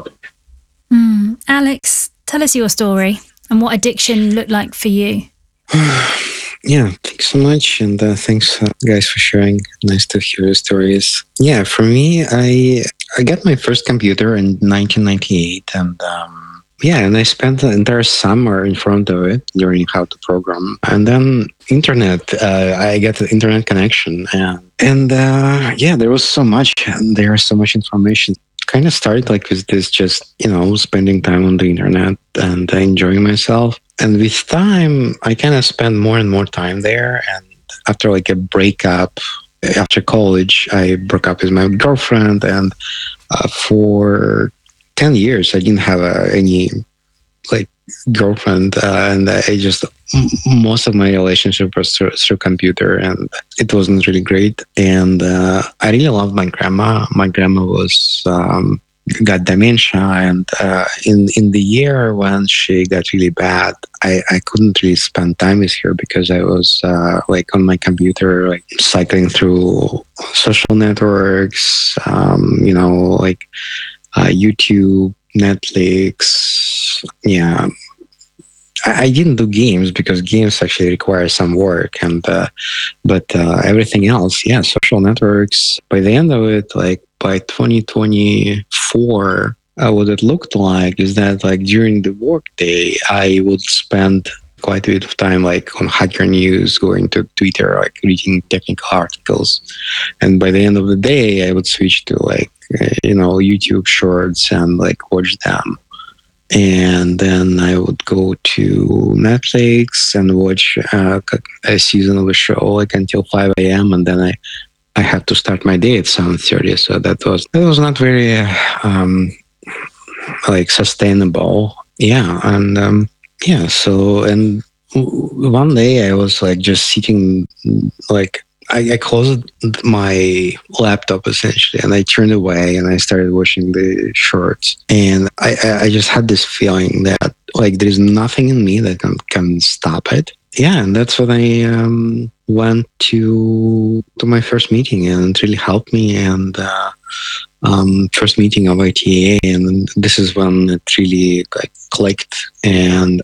[SPEAKER 2] mm. Alex, tell us your story and what addiction looked like for you.
[SPEAKER 15] Yeah, thanks so much. And uh, thanks, uh, guys, for sharing. Nice to hear your stories. Yeah, for me, I I got my first computer in nineteen ninety-eight. And um, yeah, and I spent the entire summer in front of it learning how to program. And then internet, uh, I got the internet connection. And, and uh, yeah, there was so much. And there was so much information. Kind of started like with this just, you know, spending time on the internet and enjoying myself. And with time, I kind of spent more and more time there. And after like a breakup, after college, I broke up with my girlfriend. And uh, for ten years, I didn't have uh, any like girlfriend. Uh, and I just, m- most of my relationship was through, through computer and it wasn't really great. And uh, I really loved my grandma. My grandma was, um, got dementia, and uh, in in the year when she got really bad, I, I couldn't really spend time with her because I was uh, like on my computer, like cycling through social networks, um, you know, like uh, YouTube, Netflix. Yeah, I, I didn't do games because games actually require some work, and uh, but uh, everything else, yeah, social networks. By the end of it, like by twenty twenty-four, uh, what it looked like is that like during the workday, I would spend quite a bit of time like on Hacker News, going to Twitter, like reading technical articles, and by the end of the day, I would switch to like uh, you know YouTube Shorts and like watch them. And then I would go to Netflix and watch uh, a season of a show like until five a.m. and then I, I had to start my day at seven thirty. So that was that was not very um, like sustainable. Yeah, and um, yeah. So and one day I was like just sitting like. I, I closed my laptop essentially and I turned away and I started watching the shorts. And I, I just had this feeling that like there's nothing in me that can, can stop it. Yeah, and that's when I um, went to to my first meeting, and it really helped me. And uh, um, first meeting of I T A, and this is when it really like clicked, and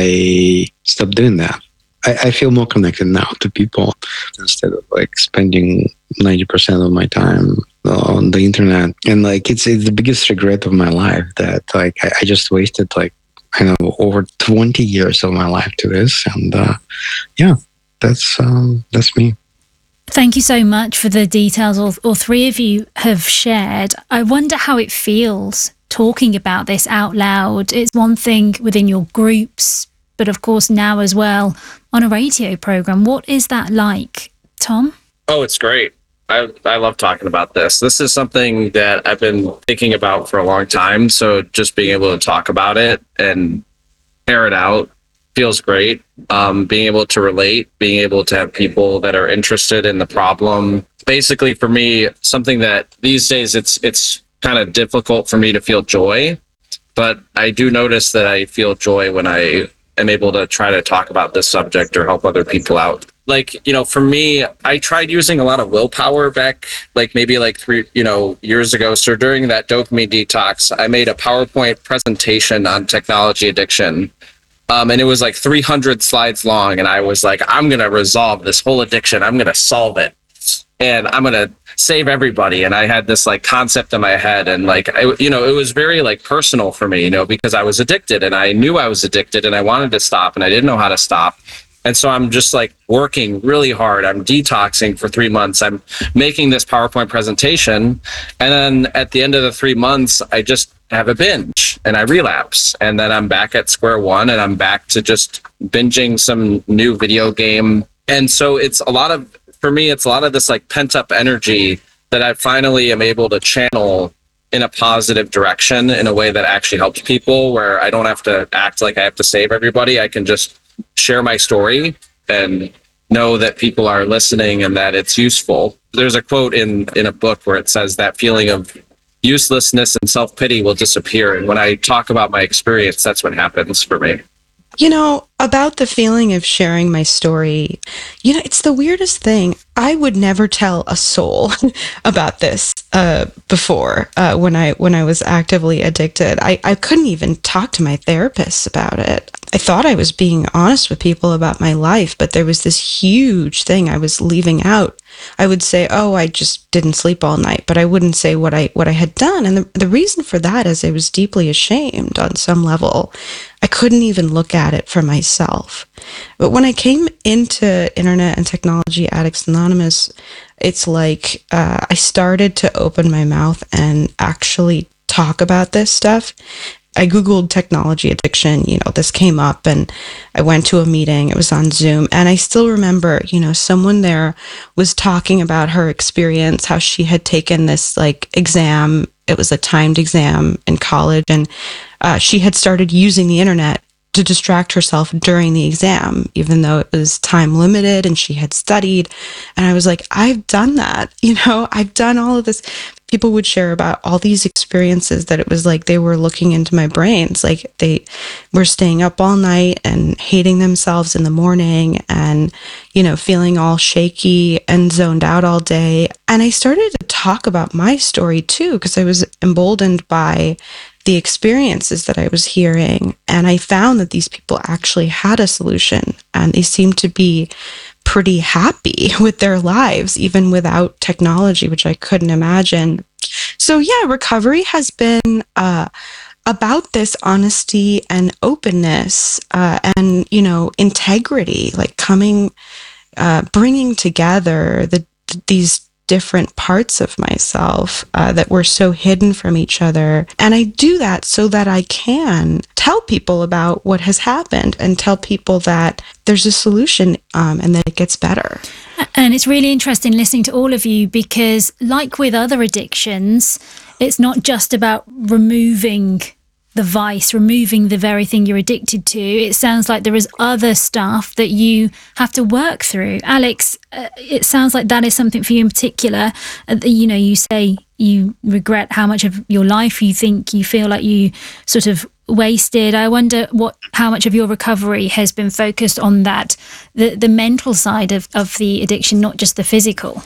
[SPEAKER 15] I stopped doing that. I, I feel more connected now to people instead of like spending ninety percent of my time on the internet. And like, it's, it's the biggest regret of my life that like, I, I just wasted like, I know, over twenty years of my life to this. And uh, yeah, that's, um, that's me.
[SPEAKER 2] Thank you so much for the details all, all three of you have shared. I wonder how it feels talking about this out loud. It's one thing within your groups, but of course now as well on a radio program. What is that like, Tom?
[SPEAKER 14] Oh, it's great. I, I love talking about this. This is something that I've been thinking about for a long time. So just being able to talk about it and air it out feels great. Um, being able to relate, being able to have people that are interested in the problem. Basically, for me, something that these days it's it's kind of difficult for me to feel joy, but I do notice that I feel joy when I am able to try to talk about this subject or help other people out. Like, you know, for me, I tried using a lot of willpower back, like maybe like three, you know, years ago. So during that dopamine detox, I made a PowerPoint presentation on technology addiction. Um, and it was like three hundred slides long. And I was like, I'm going to resolve this whole addiction. I'm going to solve it. And I'm going to save everybody. And I had this like concept in my head. And like, I, you know, it was very like personal for me, you know, because I was addicted and I knew I was addicted and I wanted to stop and I didn't know how to stop. And so I'm just like working really hard. I'm detoxing for three months. I'm making this PowerPoint presentation. And then at the end of the three months, I just have a binge and I relapse. And then I'm back at square one and I'm back to just binging some new video game. And so it's a lot of, for me, it's a lot of this like pent up energy that I finally am able to channel in a positive direction in a way that actually helps people, where I don't have to act like I have to save everybody. I can just share my story and know that people are listening and that it's useful. There's a quote in, in a book where it says that feeling of uselessness and self-pity will disappear. And when I talk about my experience, that's what happens for me.
[SPEAKER 13] You know, about the feeling of sharing my story, you know, it's the weirdest thing. I would never tell a soul about this uh, before uh, when I when I was actively addicted. I, I couldn't even talk to my therapist about it. I thought I was being honest with people about my life, but there was this huge thing I was leaving out. I would say, oh, I just didn't sleep all night, but I wouldn't say what I what I had done. And the, the reason for that is I was deeply ashamed on some level. I couldn't even look at it for myself. But when I came into Internet and Technology Addicts Anonymous, it's like uh, I started to open my mouth and actually talk about this stuff. I Googled technology addiction, you know, this came up and I went to a meeting, it was on Zoom, and I still remember, you know, someone there was talking about her experience, how she had taken this like exam, it was a timed exam in college, and uh, she had started using the internet to distract herself during the exam, even though it was time limited and she had studied. And I was like, I've done that, you know, I've done all of this. people would share about all these experiences that it was like they were looking into my brains. Like they were staying up all night and hating themselves in the morning and, you know, feeling all shaky and zoned out all day. And I started to talk about my story too, because I was emboldened by the experiences that I was hearing. And I found that these people actually had a solution and they seemed to be pretty happy with their lives, even without technology, which I couldn't imagine. So yeah, recovery has been uh, about this honesty and openness uh, and, you know, integrity, like coming, uh, bringing together the these different parts of myself uh, that were so hidden from each other. And I do that so that I can tell people about what has happened and tell people that there's a solution um, and that it gets better.
[SPEAKER 2] And it's really interesting listening to all of you because, like with other addictions, it's not just about removing the vice, removing the very thing you're addicted to. It sounds like there is other stuff that you have to work through. Alex, uh, it sounds like that is something for you in particular. Uh, you know, you say you regret how much of your life you think you feel like you sort of wasted. I wonder what, how much of your recovery has been focused on that, the the mental side of, of the addiction, not just the physical.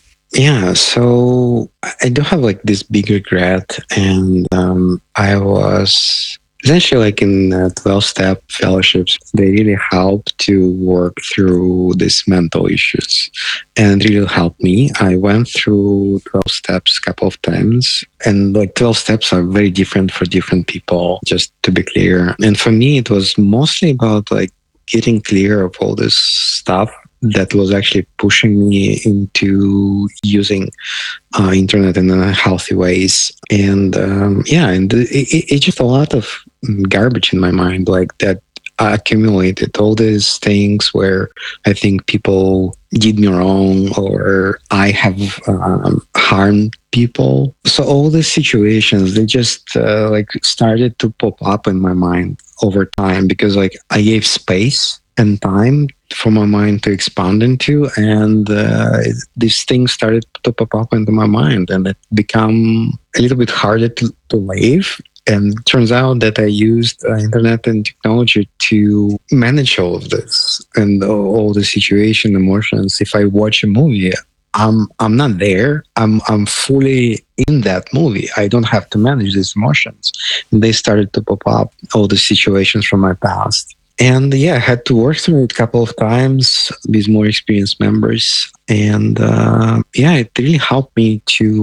[SPEAKER 15] Yeah, so I do have like this big regret, and um, I was essentially like in uh, twelve-step fellowships. They really help to work through these mental issues and really helped me. I went through twelve steps a couple of times, and like twelve steps are very different for different people, just to be clear. And for me, it was mostly about like getting clear of all this stuff that was actually pushing me into using uh, internet in unhealthy ways. And um, yeah, and it, it, it's just a lot of garbage in my mind, like that I accumulated all these things where I think people did me wrong or I have um, harmed people. So all these situations, they just uh, like started to pop up in my mind over time because like I gave space and time for my mind to expand into, and uh, these things started to pop up into my mind, and it became a little bit harder to, to live. And it turns out that I used uh, internet and technology to manage all of this and all, all the situation, emotions. If I watch a movie, I'm I'm not there. I'm I'm fully in that movie. I don't have to manage these emotions. And they started to pop up, all the situations from my past. And yeah, I had to work through it a couple of times with more experienced members. And uh, yeah, it really helped me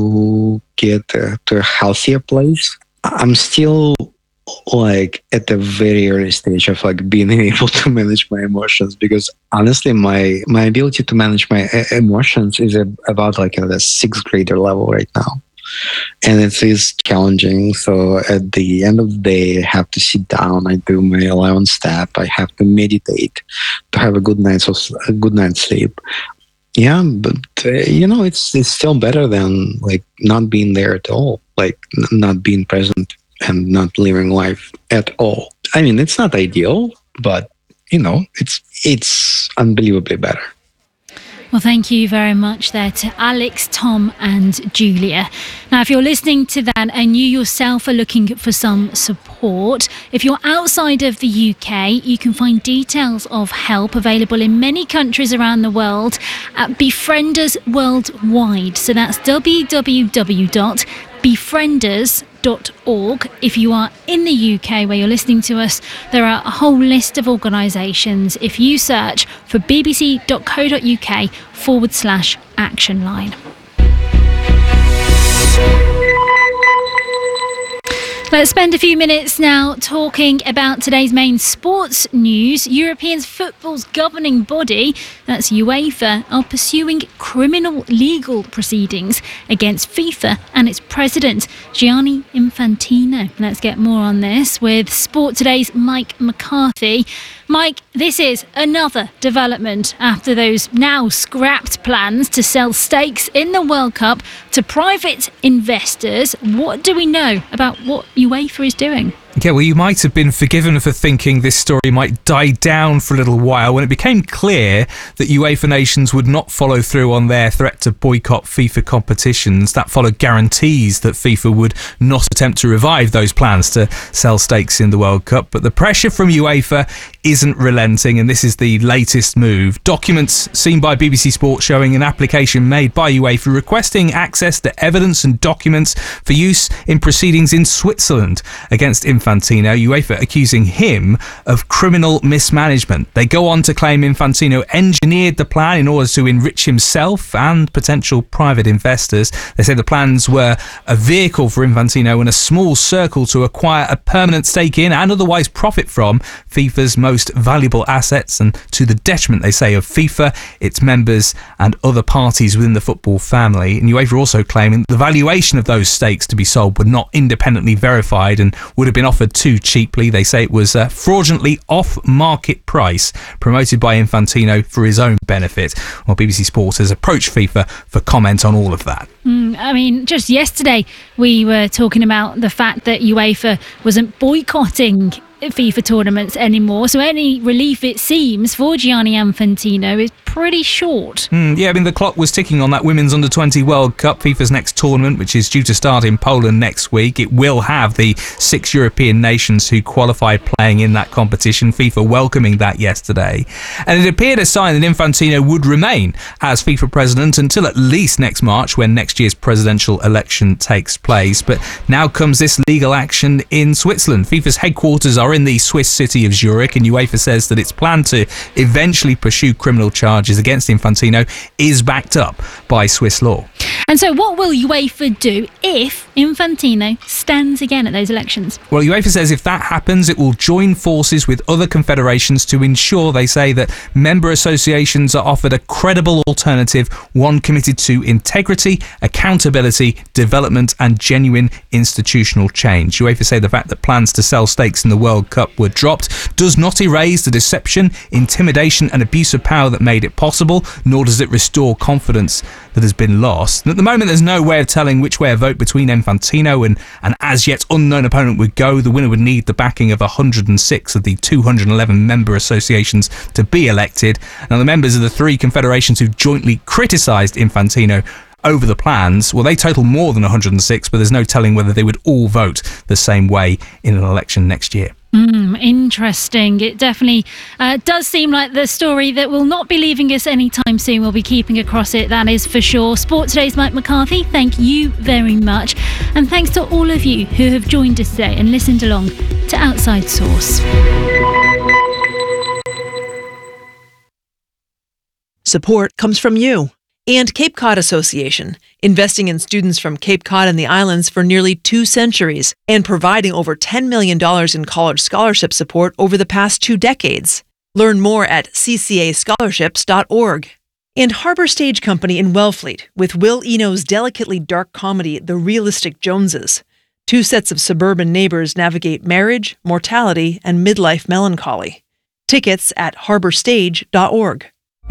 [SPEAKER 15] to get uh, to a healthier place. I'm still like at the very early stage of like being able to manage my emotions, because honestly, my my ability to manage my emotions is a, about like at a sixth grader level right now. And it is challenging. So at the end of the day, I have to sit down. I do my eleven step. I have to meditate to have a good night's a good night's sleep. Yeah, but uh, you know, it's it's still better than like not being there at all, like n- not being present and not living life at all. I mean, it's not ideal, but you know, it's it's unbelievably better.
[SPEAKER 2] Well, thank you very much there to Alex, Tom and Julia. Now, if you're listening to that and you yourself are looking for some support, if you're outside of the U K, you can find details of help available in many countries around the world at Befrienders Worldwide. So that's w w w dot befrienders dot org. If you are in the U K where you're listening to us, there are a whole list of organisations. If you search for bbc.co.uk forward slash action line. Let's spend a few minutes now talking about today's main sports news. European football's governing body, that's UEFA, are pursuing criminal legal proceedings against FIFA and its president, Gianni Infantino. Let's get more on this with Sport Today's Mike McCarthy. Mike, this is another development after those now scrapped plans to sell stakes in the World Cup to private investors. What do we know about what UEFA is doing?
[SPEAKER 16] Yeah, well, you might have been forgiven for thinking this story might die down for a little while when it became clear that UEFA nations would not follow through on their threat to boycott FIFA competitions. That followed guarantees that FIFA would not attempt to revive those plans to sell stakes in the World Cup. But the pressure from UEFA isn't relenting, and this is the latest move. Documents seen by B B C Sport showing an application made by UEFA requesting access to evidence and documents for use in proceedings in Switzerland against Infantino. UEFA accusing him of criminal mismanagement. They go on to claim Infantino engineered the plan in order to enrich himself and potential private investors. They say the plans were a vehicle for Infantino and a small circle to acquire a permanent stake in and otherwise profit from FIFA's most valuable assets, and to the detriment, they say, of FIFA, its members and other parties within the football family. And UEFA also claiming the valuation of those stakes to be sold were not independently verified and would have been offered too cheaply. They say it was a fraudulently off-market price promoted by Infantino for his own benefit. Well, B B C Sport has approached FIFA for comment on all of that.
[SPEAKER 2] Mm, I mean, just yesterday we were talking about the fact that UEFA wasn't boycotting FIFA tournaments anymore, so any relief, it seems, for Gianni Infantino is pretty short.
[SPEAKER 16] Mm, yeah, I mean, the clock was ticking on that Women's Under twenty World Cup, FIFA's next tournament, which is due to start in Poland next week. It will have the six European nations who qualified playing in that competition, FIFA welcoming that yesterday. And it appeared a sign that Infantino would remain as FIFA president until at least next March, when next year's presidential election takes place. But now comes this legal action in Switzerland. FIFA's headquarters are in the Swiss city of Zurich, and UEFA says that its plan to eventually pursue criminal charges against Infantino is backed up by Swiss law.
[SPEAKER 2] And so what will UEFA do if Infantino stands again at those elections?
[SPEAKER 16] Well, UEFA says if that happens, it will join forces with other confederations to ensure, they say, that member associations are offered a credible alternative, one committed to integrity, accountability, development and genuine institutional change. UEFA say the fact that plans to sell stakes in the World Cup were dropped does not erase the deception, intimidation and abuse of power that made it possible, nor does it restore confidence that has been lost. And at the moment, there's no way of telling which way a vote between Infantino and an as yet unknown opponent would go. The winner would need the backing of one hundred six of the two hundred eleven member associations to be elected. Now, the members of the three confederations who jointly criticised Infantino over the plans, well, they total more than one hundred six, but there's no telling whether they would all vote the same way in an election next year.
[SPEAKER 2] Mm, interesting. It definitely uh, does seem like the story that will not be leaving us anytime soon. We'll be keeping across it, that is for sure. Sport Today's Mike McCarthy, thank you very much. And thanks to all of you who have joined us today and listened along to Outside Source.
[SPEAKER 17] Support comes from you and Cape Cod Association, investing in students from Cape Cod and the islands for nearly two centuries and providing over ten million dollars in college scholarship support over the past two decades. Learn more at c c a scholarships dot org. And Harbor Stage Company in Wellfleet with Will Eno's delicately dark comedy, The Realistic Joneses. Two sets of suburban neighbors navigate marriage, mortality, and midlife melancholy. Tickets at harbor stage dot org.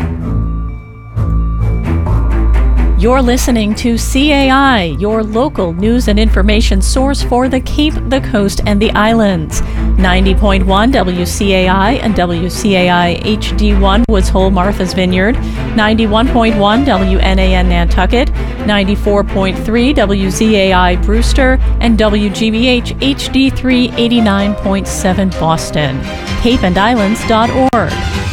[SPEAKER 18] You're listening to C A I, your local news and information source for the Cape, the Coast, and the Islands. ninety point one W C A I and W C A I H D one Woods Hole, Martha's Vineyard, ninety-one point one W N A N Nantucket, ninety-four point three W Z A I Brewster, and W G B H H D three eighty-nine point seven Boston. cape and islands dot org.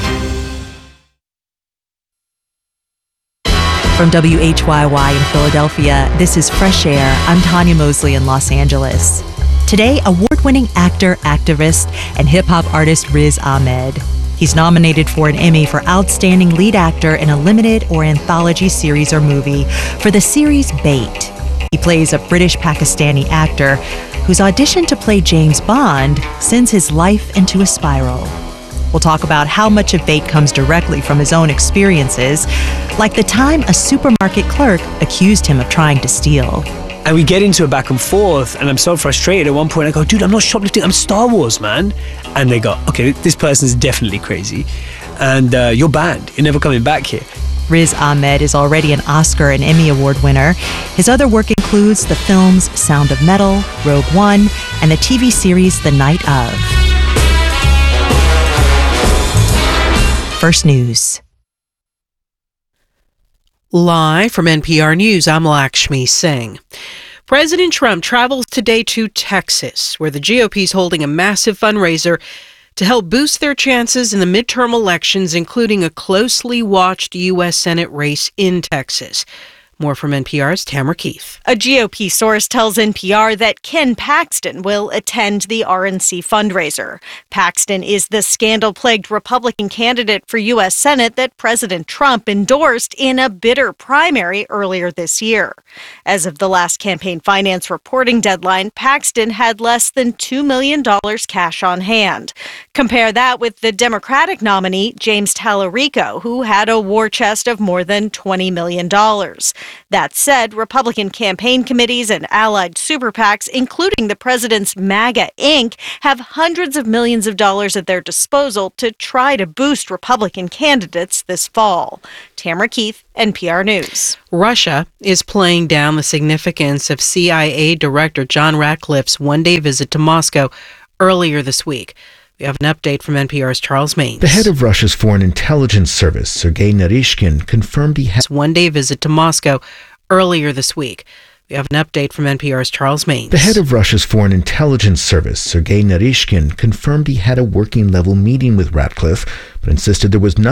[SPEAKER 19] From W H Y Y in Philadelphia, this is Fresh Air. I'm Tanya Mosley in Los Angeles. Today, award-winning actor, activist, and hip-hop artist Riz Ahmed. He's nominated for an Emmy for Outstanding Lead Actor in a Limited or Anthology Series or Movie for the series Bait. He plays a British-Pakistani actor whose audition to play James Bond sends his life into a spiral. We'll talk about how much of Bait comes directly from his own experiences, like the time a supermarket clerk accused him of trying to steal.
[SPEAKER 20] And we get into a back and forth, and I'm so frustrated. At one point, I go, dude, I'm not shoplifting, I'm Star Wars, man. And they go, okay, this person's definitely crazy, and uh, you're banned. You're never coming back here.
[SPEAKER 19] Riz Ahmed is already an Oscar and Emmy Award winner. His other work includes the films Sound of Metal, Rogue One, and the T V series The Night of. First News.
[SPEAKER 21] Live from N P R News, I'm Lakshmi Singh. President Trump travels today to Texas, where the G O P is holding a massive fundraiser to help boost their chances in the midterm elections, including a closely watched U S Senate race in Texas. More from N P R's Tamara Keith.
[SPEAKER 22] A G O P source tells N P R that Ken Paxton will attend the R N C fundraiser. Paxton is the scandal-plagued Republican candidate for U S Senate that President Trump endorsed in a bitter primary earlier this year. As of the last campaign finance reporting deadline, Paxton had less than two million dollars cash on hand. Compare that with the Democratic nominee, James Tallarico, who had a war chest of more than twenty million dollars. That said, Republican campaign committees and allied super PACs, including the president's MAGA Incorporated, have hundreds of millions of dollars at their disposal to try to boost Republican candidates this fall. Tamara Keith, N P R News.
[SPEAKER 21] Russia is playing down the significance of C I A Director John Ratcliffe's one-day visit to Moscow earlier this week. We have an update from N P R's Charles Maines.
[SPEAKER 23] The head of Russia's Foreign Intelligence Service, Sergei Narishkin, confirmed he had
[SPEAKER 21] a one-day visit to Moscow earlier this week. We have an update from N P R's Charles Maines.
[SPEAKER 23] The head of Russia's Foreign Intelligence Service, Sergei Narishkin, confirmed he had a working-level meeting with Ratcliffe, but insisted there was nothing